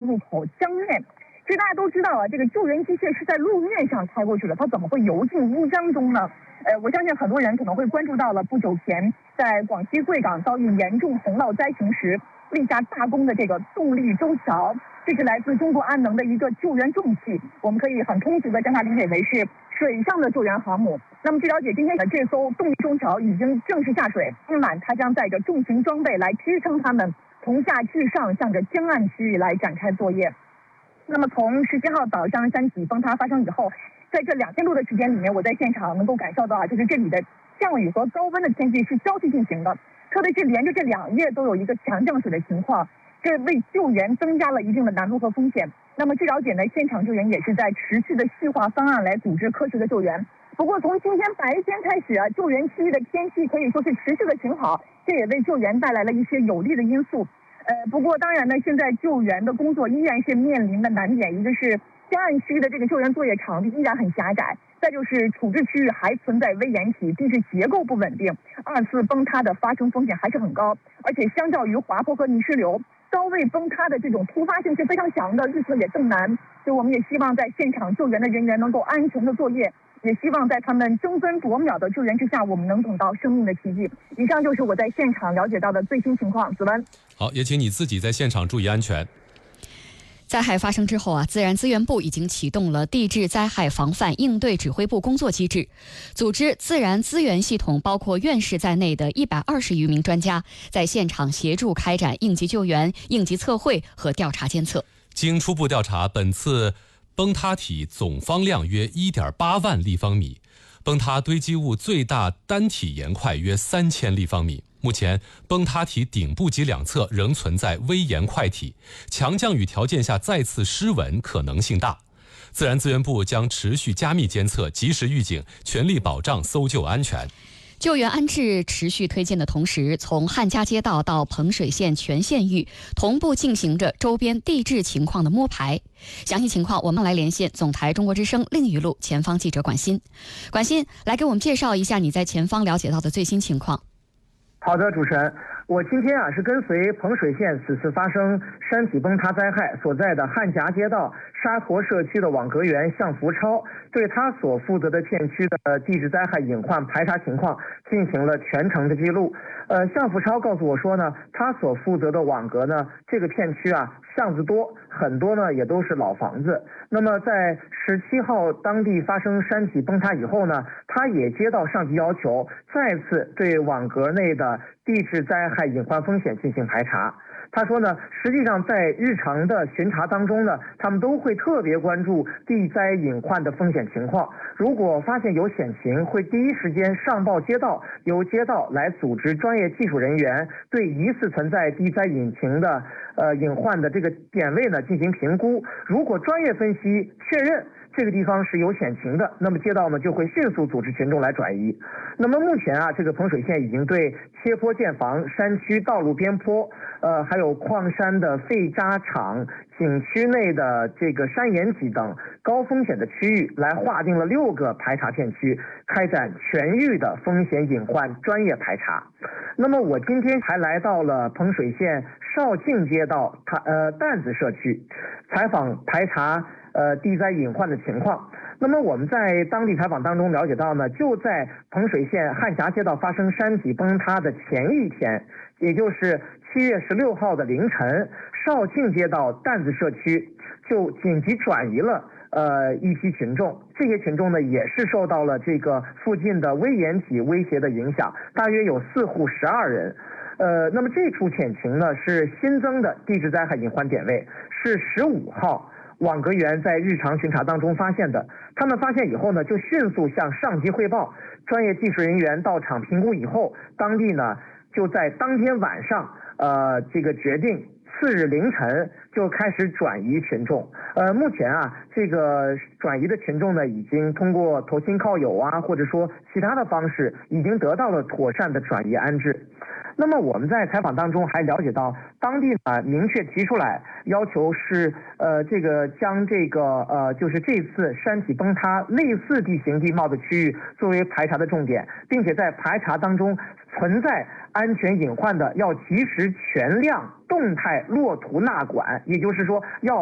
入口江面。其实大家都知道啊，这个救援机械是在路面上开过去的，它怎么会游进乌江中呢？我相信很多人可能会关注到了不久前在广西贵港遭遇严重洪涝灾情时立下大功的这个动力舟桥，这是来自中国安能的一个救援重器，我们可以很通俗的将它理解为是水上的救援航母。那么据了解，今天的这艘动力舟桥已经正式下水，今晚它将载着重型装备来支撑它们从下至上向着江岸区域来展开作业。那么从17号早上山体崩塌发生以后，在这2天多的时间里面，我在现场能够感受到啊，就是这里的降雨和高温的天气是交替进行的，特别是连着这2夜都有一个强降水的情况，这为救援增加了一定的难度和风险。那么据了解呢，现场救援也是在持续的细化方案来组织科学的救援。不过从今天白天开始啊，救援区域的天气可以说是持续的晴好，这也为救援带来了一些有利的因素。不过当然呢，现在救援的工作依然是面临的难点，一个是江岸区的这个救援作业场地依然很狭窄，再就是处置区域还存在危岩体，地质结构不稳定，2次崩塌的发生风险还是很高，而且相较于滑坡和泥石流，高位崩塌的这种突发性是非常强的，预测也更难。所以我们也希望在现场救援的人员能够安全的作业，也希望在他们争分夺秒的救援之下，我们能等到生命的奇迹。以上就是我在现场了解到的最新情况。子文， 好，也请你自己在现场注意安全。 灾害发生之后自然资源部已经启动了地质灾害防范应对指挥部工作机制，组织自然资源系统包括院士在内的120余名专家在现场协助开展应急救援、应急测绘和调查监测。 经初步调查，本次崩塌体总方量约 1.8 万立方米，崩塌堆积物最大单体岩块约3000立方米。目前崩塌体顶部及2侧仍存在微岩块体，强降雨条件下再次失稳可能性大。自然资源部将持续加密监测，及时预警，全力保障搜救安全。 救援安置持续推进的同时，从汉家街道到彭水县全县域同步进行着周边地质情况的摸排。详细情况我们来连线总台中国之声另一路前方记者管鑫。管鑫，来给我们介绍一下你在前方了解到的最新情况。 好的，主持人，我今天是跟随彭水县此次发生山体崩塌灾害所在的汉夹街道沙坨社区的网格员向福超，对他所负责的片区的地质灾害隐患排查情况进行了全程的记录。向福超告诉我说呢，他所负责的网格呢，这个片区巷子多，很多呢也都是老房子。那么在17号当地发生山体崩塌以后呢，他也接到上级要求，再次对网格内的地质灾害隐患风险进行排查。他说呢，实际上在日常的巡查当中呢，他们都会特别关注地灾隐患的风险情况。如果发现有险情，会第一时间上报街道，由街道来组织专业技术人员对疑似存在地灾隐患的这个点位呢进行评估。如果专业分析确认这个地方是有险情的，那么街道呢就会迅速组织群众来转移。那么目前这个彭水县已经对切坡建房、山区道路边坡，还有矿山的废渣场、景区内的这个山岩脊等高风险的区域，来划定了6个排查片区，开展全域的风险隐患专业排查。那么我今天还来到了彭水县绍庆街道担子社区，采访排查地灾隐患的情况。那么我们在当地采访当中了解到呢，就在彭水县汉夹街道发生山体崩塌的前一天，也就是7月16号的凌晨，绍庆街道担子社区就紧急转移了一批群众。这些群众呢也是受到了这个附近的危岩体威胁的影响，大约有4户12人。那么这处险情呢是新增的地质灾害隐患点位，是15号网格员在日常巡查当中发现的。他们发现以后呢，就迅速向上级汇报，专业技术人员到场评估以后，当地呢就在当天晚上这个决定次日凌晨就开始转移群众。目前这个转移的群众呢，已经通过投亲靠友或者说其他的方式，已经得到了妥善的转移安置。那么我们在采访当中还了解到，当地明确提出来要求是这个将这个就是这次山体崩塌类似地形地貌的区域作为排查的重点，并且在排查当中存在安全隐患的，要及时全量动态落图纳管，也就是说要